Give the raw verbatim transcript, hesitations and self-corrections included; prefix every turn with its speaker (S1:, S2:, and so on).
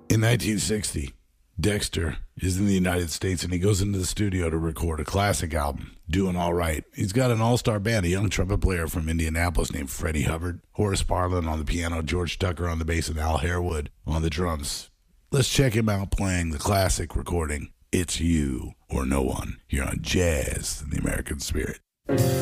S1: In nineteen sixty, Dexter is in the United States and he goes into the studio to record a classic album, Doing All Right. He's got an all-star band, a young trumpet player from Indianapolis named Freddie Hubbard, Horace Parlin on the piano, George Tucker on the bass, and Al Harewood on the drums. Let's check him out playing the classic recording, It's You or No One, here on Jazz in the American Spirit.